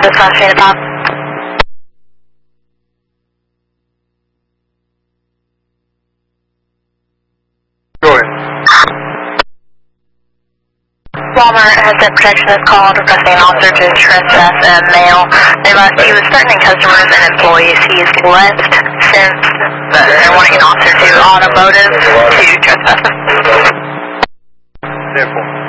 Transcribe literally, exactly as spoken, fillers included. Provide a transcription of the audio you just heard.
Dispatch eight five. Go ahead. Walmart has sent protection this call requesting an officer to trespass a male. They must be with certain customers and employees. He's left since uh, they're wanting an officer to automotive to trespass him. Therefore.